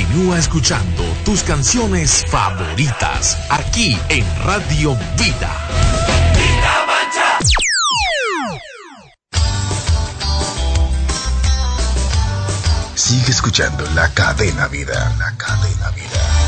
Continúa escuchando tus canciones favoritas aquí en Radio Vida. Vida Mancha. Sigue escuchando La Cadena Vida. La Cadena Vida.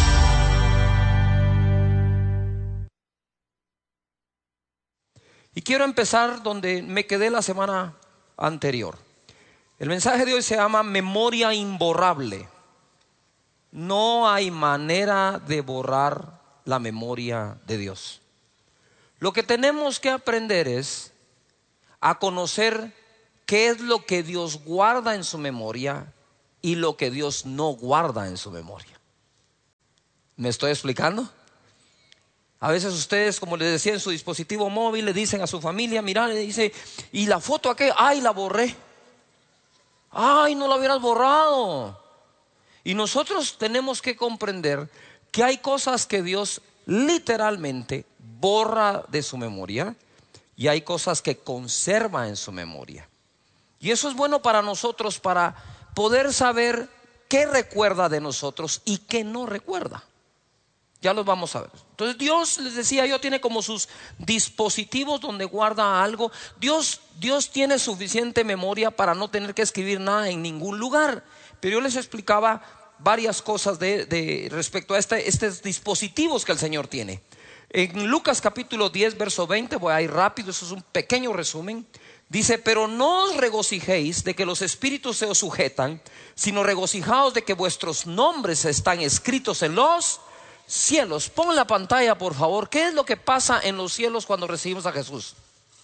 Y quiero empezar donde me quedé la semana anterior. El mensaje de hoy se llama memoria imborrable. No hay manera de borrar la memoria de Dios. Lo que tenemos que aprender es a conocer qué es lo que Dios guarda en su memoria y lo que Dios no guarda en su memoria. ¿Me estoy explicando? A veces ustedes, como les decía, en su dispositivo móvil le dicen a su familia, mira, le dice, ¿y la foto aquella? Ay, la borré. Ay, no la hubieras borrado. Y nosotros tenemos que comprender que hay cosas que Dios literalmente borra de su memoria y hay cosas que conserva en su memoria. Y eso es bueno para nosotros, para poder saber qué recuerda de nosotros y qué no recuerda. Ya los vamos a ver. Entonces Dios, les decía yo, tiene como sus dispositivos donde guarda algo. Dios tiene suficiente memoria para no tener que escribir nada en ningún lugar. Pero yo les explicaba varias cosas respecto a estos dispositivos que el Señor tiene. En Lucas capítulo 10 verso 20, voy a ir rápido, eso es un pequeño resumen. Dice, pero no os regocijéis de que los espíritus se os sujetan, sino regocijaos de que vuestros nombres están escritos en los cielos. Pon en la pantalla, por favor, ¿qué es lo que pasa en los cielos cuando recibimos a Jesús?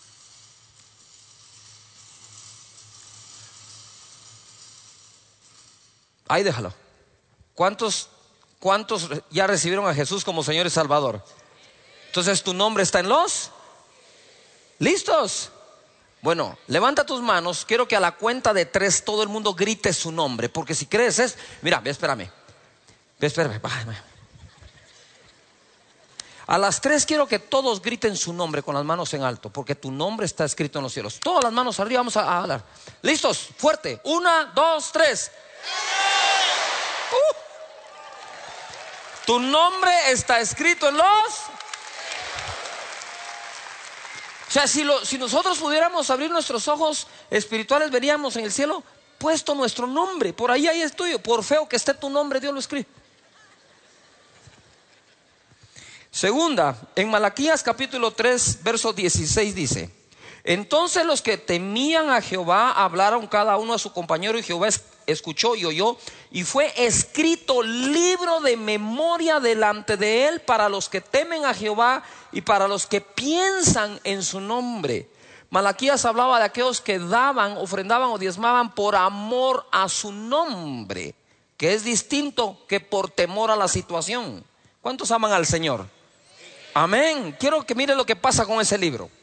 Ahí déjalo. ¿Cuántos ya recibieron a Jesús como Señor y Salvador? Entonces tu nombre está en los listos. Bueno, levanta tus manos. Quiero que a la cuenta de 3 todo el mundo grite su nombre, porque si crees mira, espérame. A las 3 quiero que todos griten su nombre con las manos en alto, porque tu nombre está escrito en los cielos. Todas las manos arriba, vamos a hablar. ¿Listos? Fuerte. 1, 2, 3. Tu nombre está escrito en los... O sea, si nosotros pudiéramos abrir nuestros ojos espirituales, veríamos en el cielo puesto nuestro nombre. Por ahí es tuyo. Por feo que esté tu nombre, Dios lo escribe. Segunda, en Malaquías capítulo 3 verso 16 dice: entonces los que temían a Jehová hablaron cada uno a su compañero, y Jehová escuchó y oyó, y fue escrito libro de memoria delante de él para los que temen a Jehová y para los que piensan en su nombre. Malaquías hablaba de aquellos que daban, ofrendaban o diezmaban por amor a su nombre, que es distinto que por temor a la situación. ¿Cuántos aman al Señor? Amén. Quiero que mire lo que pasa con ese libro.